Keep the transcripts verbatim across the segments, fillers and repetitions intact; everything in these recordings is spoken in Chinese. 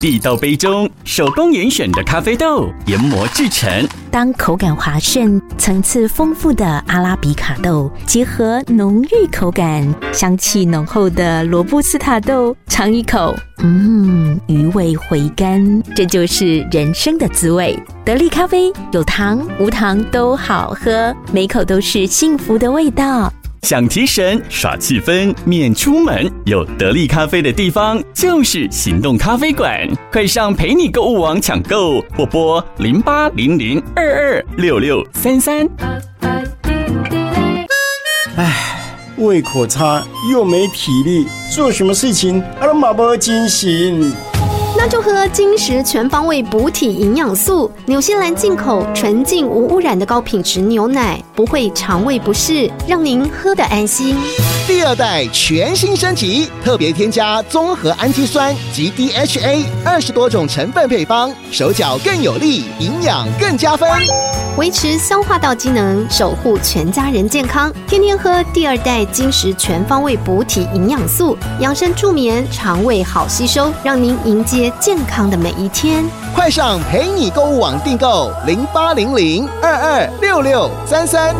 地道杯中手工严选的咖啡豆研磨制成， 当口感滑顺、层次丰富的阿拉比卡豆结合浓郁口感、香气浓厚的罗布斯塔豆，尝一口，嗯，余味回甘，这就是人生的滋味。得力咖啡有糖无糖都好喝，每口都是幸福的味道。 想提神耍气氛免出门，有得力咖啡的地方就是行动咖啡馆，快上陪你购物网抢购，或拨零八零零二二六六三三。 唉，胃口差又没体力，做什么事情啊都没没精神。 那就喝金石全方位补体营养素，纽西兰进口纯净无污染的高品质牛奶，不会肠胃不适，让您喝得安心。 第二代全新升级，特别添加综合氨基酸及 D H A 二十多种成分配方，手脚更有力，营养更加分， 维持消化道机能，守护全家人健康。天天喝第二代金石全方位补体营养素，养生助眠，肠胃好吸收，让您迎接健康的每一天。 快上陪你购物网订购零八零零二二六六三三。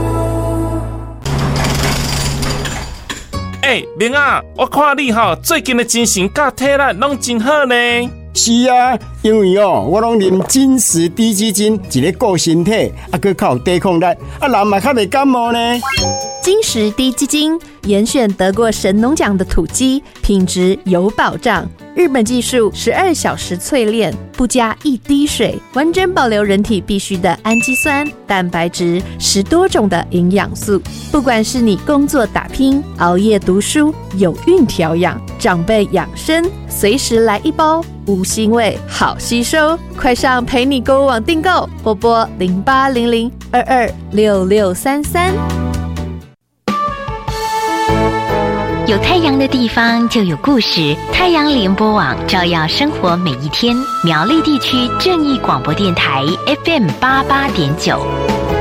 哎，明啊，我看你哈最近的精神甲体力拢真好呢。 是啊，因为哦，我拢啉金石低基金，一个顾身体，啊，佮较有抵抗力，啊，人嘛较袂感冒呢。 金石低基金严选得过神农奖的土鸡，品质有保障。日本技术十二小时淬炼，不加一滴水，完整保留人体必需的氨基酸、蛋白质，十多种的营养素。不管是你工作打拼、熬夜读书、有孕调养、长辈养生，随时来一包，无腥味，好吸收。快上陪你购物网订购，或拨零八零零二二六六三三。 有太阳的地方就有故事，太阳联播网照耀生活每一天。苗栗地区正义广播电台 F M 八八点九。